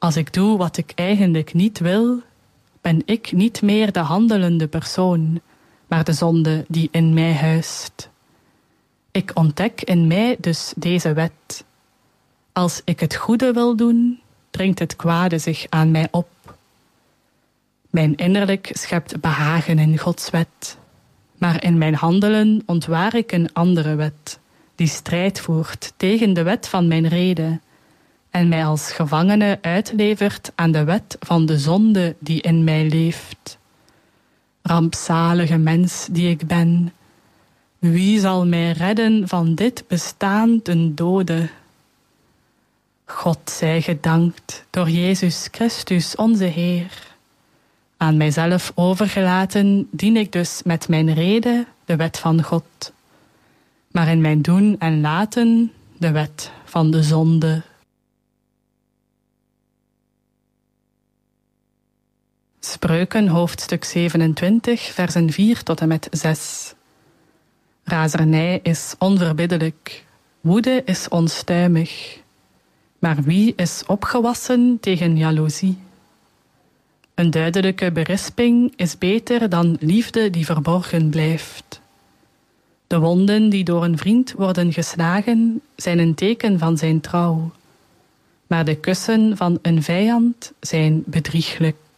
Als ik doe wat ik eigenlijk niet wil, ben ik niet meer de handelende persoon, maar de zonde die in mij huist. Ik ontdek in mij dus deze wet. Als ik het goede wil doen, dringt het kwade zich aan mij op. Mijn innerlijk schept behagen in Gods wet, maar in mijn handelen ontwaar ik een andere wet, die strijd voert tegen de wet van mijn rede en mij als gevangene uitlevert aan de wet van de zonde die in mij leeft. Rampzalige mens die ik ben, wie zal mij redden van dit bestaan ten dode? God zij gedankt door Jezus Christus onze Heer. Aan mijzelf overgelaten dien ik dus met mijn rede de wet van God, maar in mijn doen en laten de wet van de zonde. Spreuken hoofdstuk 27, versen 4 tot en met 6. Razernij is onverbiddelijk, woede is onstuimig, maar wie is opgewassen tegen jaloezie? Een duidelijke berisping is beter dan liefde die verborgen blijft. De wonden die door een vriend worden geslagen zijn een teken van zijn trouw, maar de kussen van een vijand zijn bedrieglijk.